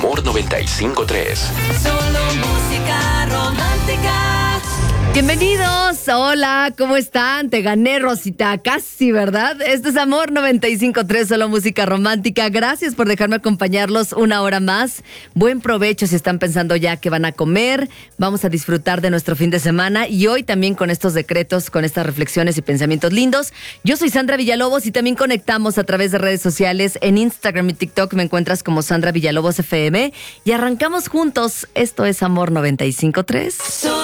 Amor 95.3. Solo música romántica. Bienvenidos, hola, ¿cómo están? Te gané, Rosita, casi, ¿verdad? Esto es Amor 95.3, solo música romántica. Gracias por dejarme acompañarlos una hora más. Buen provecho si están pensando ya que van a comer. Vamos a disfrutar de nuestro fin de semana y hoy también con estos decretos, con estas reflexiones y pensamientos lindos. Yo soy Sandra Villalobos y también conectamos a través de redes sociales. En Instagram y TikTok me encuentras como Sandra Villalobos FM y arrancamos juntos. Esto es Amor 95.3.